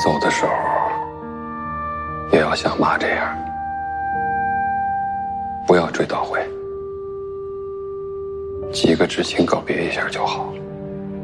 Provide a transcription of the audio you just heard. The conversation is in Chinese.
走的时候，也要像妈这样，不要追悼会，几个知青告别一下就好。